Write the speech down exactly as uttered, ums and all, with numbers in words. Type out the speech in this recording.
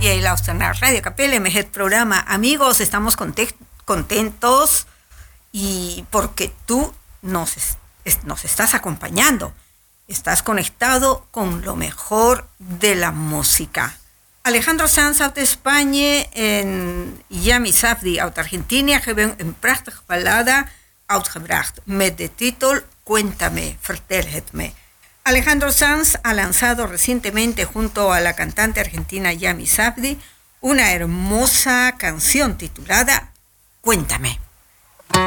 y la Radio Capella, en el programa. Amigos, estamos contentos y porque tú nos, nos estás acompañando. Estás conectado con lo mejor de la música. Alejandro Sanz uit Spanje en Yami Safdie uit Argentinië hebben een prachtige ballade uitgebracht met de titel Cuéntame, vertel het me. Alejandro Sanz ha lanzado recientemente junto a la cantante argentina Yami Safdie una hermosa canción titulada Cuéntame.